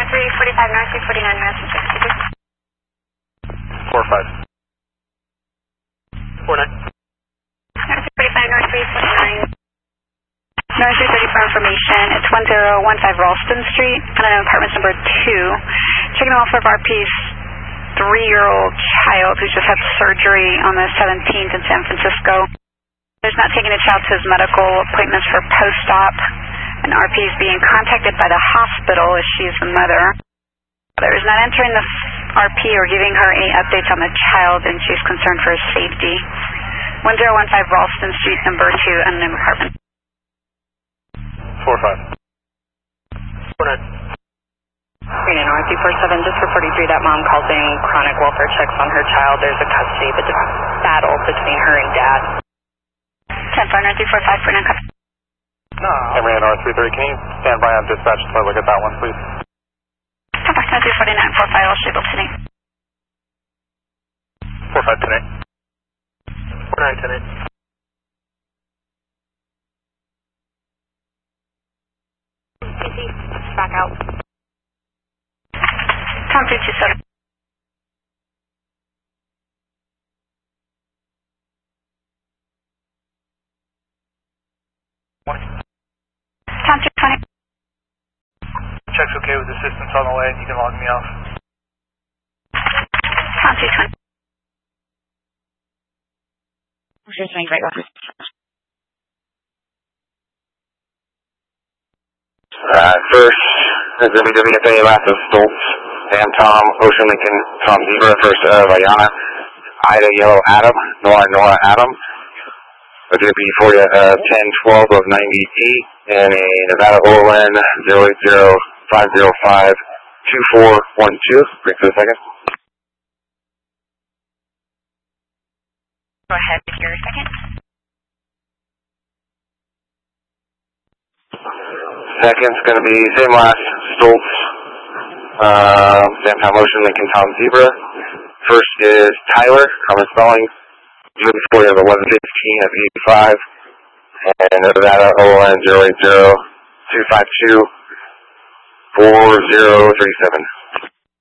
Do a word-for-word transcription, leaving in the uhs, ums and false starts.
three forty-five north, three forty-nine west, sixty-two. four five. four nine. North, three forty-five north, three forty-nine. North three thirty-four information. It's one zero one five Ralston Street, and I know apartment number two. Checking off of R P's three-year-old child who's just had surgery on the seventeenth in San Francisco. There's not taking a child to his medical appointments for post-op, and R P is being contacted by the hospital as she's the mother. There is not entering the R P or giving her any updates on the child, and she's concerned for his safety. one zero one five Ralston Street, number two, unknown apartment. four five. four nine. Green and North, three four seven, just for forty-three, that mom calls in chronic welfare checks on her child. There's a custody battle between her and dad. ten four North, three four five, four nine, copy. No. Henry and North three thirty, can you stand by on dispatch to look at that one, please? ten four North, three forty-nine, four five, all stable today. four five, ten eight. four nine, ten eight. Back out. Tom three two seven. Tom two twenty. Check's okay with assistance on the way. You can log me off. Tom two twenty. Just saying right off. Uh, first, W W F A, last of Stoltz, Sam Tom, Ocean Lincoln, Tom Zebra, first of Ayana, Ida Yellow Adam, Nora Nora Adam, a W P for you, uh, ten twelve of ninety T, and a Nevada O L N zero eight zero five zero five two four one two. Break for a second. Go ahead with your second. Second's going to be same last, Stoltz, uh, Sam Tom Ocean Lincoln Tom Zebra. First is Tyler, common spelling, W P for you of eleven fifteen of eighty-five, and Nevada O L N zero eight zero two five two four zero three seven.